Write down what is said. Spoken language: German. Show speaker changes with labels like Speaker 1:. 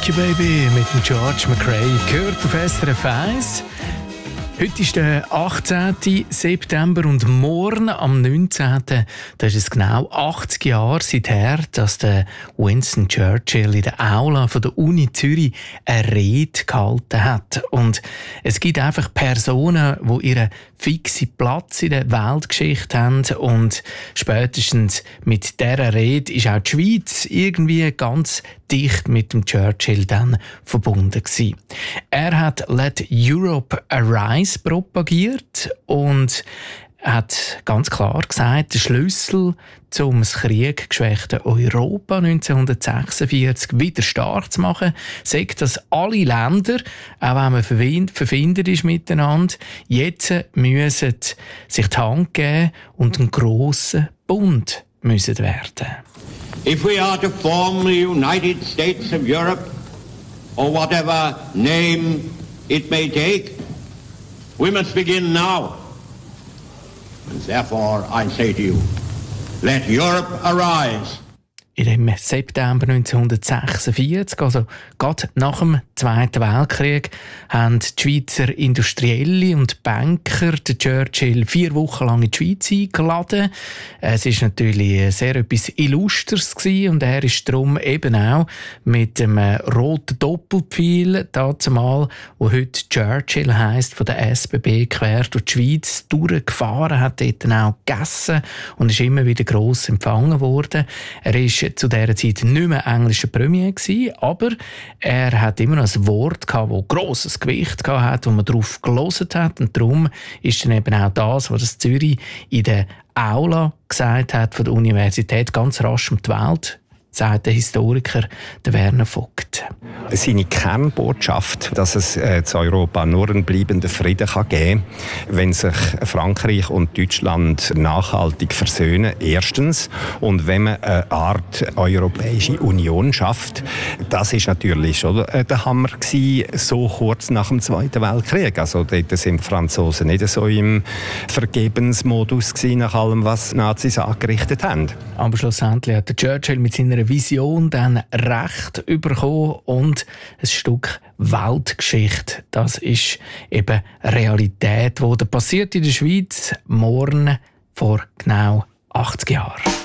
Speaker 1: Rocky Baby mit dem George McRae gehört auf SRF 1. Heute ist der 18. September und morgen am 19. Da ist es genau 80 Jahre seither, dass der Winston Churchill in der Aula von der Uni Zürich eine Rede gehalten hat. Und es gibt einfach Personen, die ihren fixen Platz in der Weltgeschichte haben, und spätestens mit dieser Rede ist auch die Schweiz irgendwie ganz dicht mit dem Churchill dann verbunden gewesen. Er hat «Let Europe Arise» propagiert und hat ganz klar gesagt, der Schlüssel zum das krieggeschwächte Europa 1946 wieder stark zu machen, sagt, dass alle Länder, auch wenn man verfindet ist miteinander, jetzt müssen sich die Hand geben und einen grossen Bund müssen werden.
Speaker 2: If we are to form the United States of Europe, or whatever name it may take, we must begin now. And therefore I say to you, let Europe arise.
Speaker 1: Im September 1946, also gerade nach dem Zweiten Weltkrieg, haben die Schweizer Industrielle und Banker den Churchill 4 Wochen lang in die Schweiz eingeladen. Es war natürlich sehr etwas Illustres gewesen, und er ist darum eben auch mit dem roten Doppelpfeil, dazumal, wo heute Churchill heisst, von der SBB quer durch die Schweiz durchgefahren, hat dort dann auch gegessen und ist immer wieder gross empfangen worden. Er ist zu dieser Zeit nicht mehr englischer Premier gewesen, aber er hat immer noch ein Wort gehabt, das grosses Gewicht hatte, wo man darauf gehört hat, und darum ist dann eben auch das, was das Zürich in der Aula gesagt hat von der Universität, ganz rasch um die Welt, sagt der Historiker der Werner Vogt.
Speaker 3: Seine Kernbotschaft, dass es zu Europa nur einen bleibenden Frieden geben kann, wenn sich Frankreich und Deutschland nachhaltig versöhnen, erstens. Und wenn man eine Art Europäische Union schafft, das ist natürlich schon der Hammer gewesen, so kurz nach dem Zweiten Weltkrieg. Also dort sind die Franzosen nicht so im Vergebensmodus gewesen, nach allem, was die Nazis angerichtet haben.
Speaker 1: Aber schlussendlich hat der Churchill mit seiner Vision dann Recht bekommen und ein Stück Weltgeschichte. Das ist eben Realität, die passiert in der Schweiz morgen vor genau 80 Jahren.